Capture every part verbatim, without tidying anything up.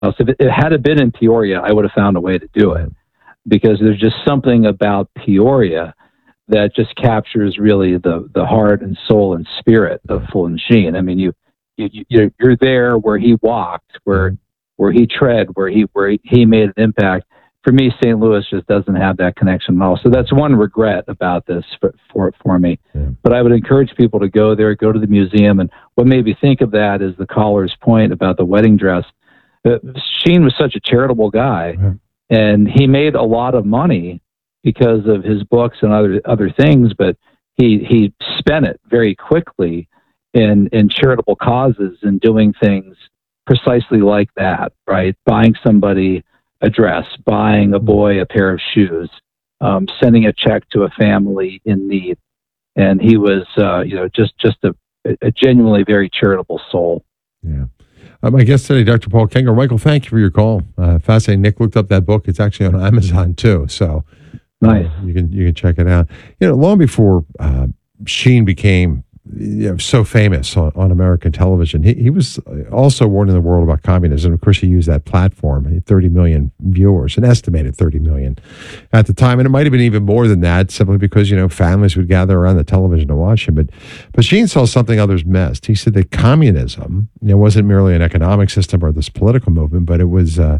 else. If it, it had it been in Peoria, I would have found a way to do it, because there's just something about Peoria that just captures really the, the heart and soul and spirit of Fulton Sheen. I mean, you, you, you you're there where he walked, where, where he tread, where he, where he, he made an impact. For me, Saint Louis just doesn't have that connection at all. So that's one regret about this for, for, for me. Yeah. But I would encourage people to go there, go to the museum. And what made me think of that is the caller's point about the wedding dress. Uh, Sheen was such a charitable guy, yeah. and he made a lot of money because of his books and other other things, but he he spent it very quickly in in charitable causes and doing things precisely like that, right? Buying somebody a dress, buying a boy a pair of shoes, um, sending a check to a family in need. And he was, uh, you know, just, just a, a genuinely very charitable soul. Yeah. Uh, my guest today, Doctor Paul Kengor. Michael, thank you for your call. Uh, fascinating. Nick looked up that book. It's actually on Amazon too. So nice. Uh, you can, you can check it out. You know, long before uh, Sheen became you know, so famous on, on American television, he, he was also warning the world about communism. Of course, he used that platform, thirty million viewers, an estimated thirty million at the time. And it might have been even more than that, simply because, you know, families would gather around the television to watch him. But, but Sheen saw something others missed. He said that communism, you know, wasn't merely an economic system or this political movement, but it was, uh,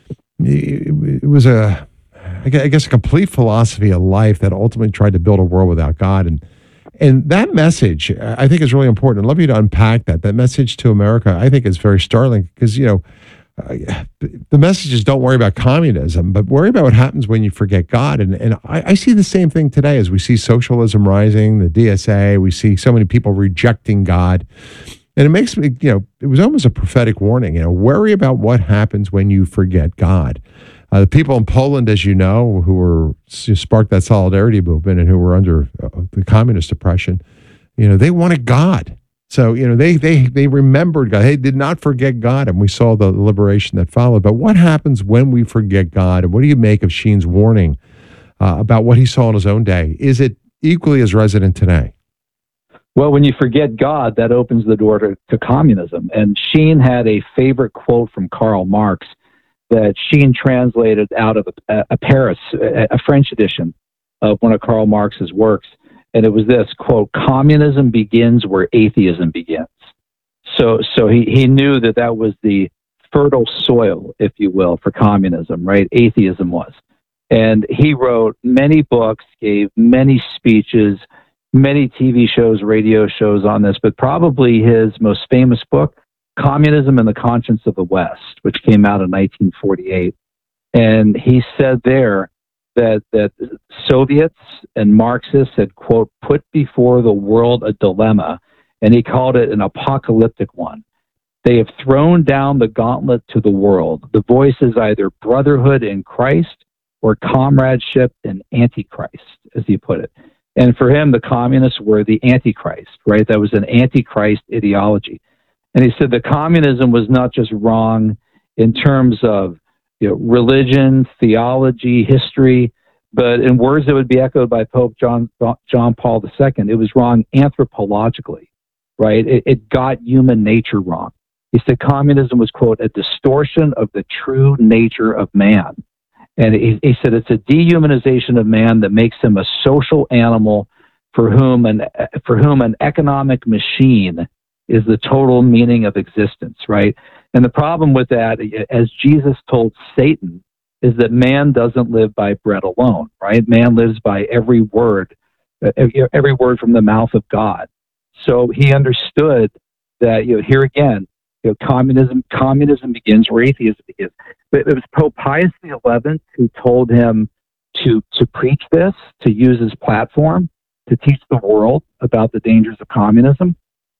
it, it was a, I guess, a complete philosophy of life that ultimately tried to build a world without God. And And that message, I think, is really important. I'd love you to unpack that. That message to America, I think, is very startling because, you know, uh, the message is don't worry about communism, but worry about what happens when you forget God. And, and I, I see the same thing today as we see socialism rising, the D S A, we see so many people rejecting God. And it makes me, you know, it was almost a prophetic warning, you know, worry about what happens when you forget God. Uh, the people in Poland, as you know, who were sparked that solidarity movement and who were under uh, the communist oppression, you know, they wanted God. So, you know, they they they remembered God. They did not forget God, and we saw the liberation that followed. But what happens when we forget God? And what do you make of Sheen's warning uh, about what he saw in his own day? Is it equally as resonant today? Well, when you forget God, that opens the door to, to communism. And Sheen had a favorite quote from Karl Marx that Sheen translated out of a, a Paris, a, a French edition of one of Karl Marx's works. And it was this, quote, communism begins where atheism begins. So so he, he knew that that was the fertile soil, if you will, for communism, right? Atheism was. And he wrote many books, gave many speeches, many T V shows, radio shows on this, but probably his most famous book, Communism and the Conscience of the West, which came out in nineteen forty-eight. And he said there that that Soviets and Marxists had, quote, put before the world a dilemma, and he called it an apocalyptic one. They have thrown down the gauntlet to the world. The voice is either brotherhood in Christ or comradeship in Antichrist, as he put it. And for him, the communists were the Antichrist, right? That was an Antichrist ideology. And he said the communism was not just wrong in terms of, you know, religion, theology, history, but in words that would be echoed by Pope John John Paul the Second, it was wrong anthropologically, right? It, it got human nature wrong. He said communism was, quote, a distortion of the true nature of man. And he, he said it's a dehumanization of man that makes him a social animal for whom an for whom an economic machine is the total meaning of existence, right? And the problem with that, as Jesus told Satan, is that man doesn't live by bread alone, right? Man lives by every word, every word from the mouth of God. So he understood that, you know, here again, you know, communism communism begins where atheism begins. But it was Pope Pius the Eleventh who told him to to preach this, to use his platform to teach the world about the dangers of communism.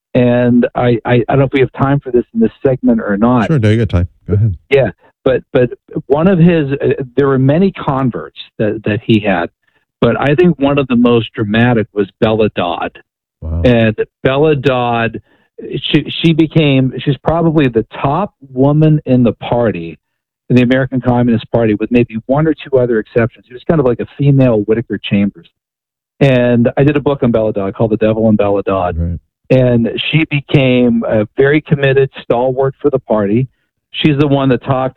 And I, I, I don't know if we have time for this in this segment or not. Sure, no, you got time. Go ahead. Yeah, but but one of his, uh, there were many converts that, that he had, but I think one of the most dramatic was Bella Dodd. Wow. And Bella Dodd, she she became, she's probably the top woman in the party, in the American Communist Party, with maybe one or two other exceptions. She was kind of like a female Whittaker Chambers. And I did a book on Bella Dodd called The Devil and Bella Dodd. Right. And she became a very committed stalwart for the party. she's the one that talked